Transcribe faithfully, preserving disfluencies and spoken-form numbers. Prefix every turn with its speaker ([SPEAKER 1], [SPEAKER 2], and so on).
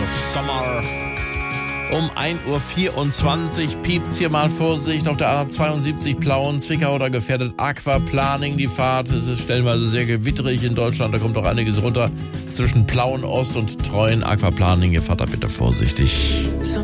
[SPEAKER 1] Sommer. Um ein Uhr vierundzwanzig piept's hier mal Vorsicht auf der A zweiundsiebzig Plauen, Zwickau, da gefährdet Aquaplaning die Fahrt. Es ist stellenweise sehr gewitterig in Deutschland, da kommt auch einiges runter zwischen Plauen Ost und Treuen. Aquaplaning, ihr fahrt da bitte vorsichtig.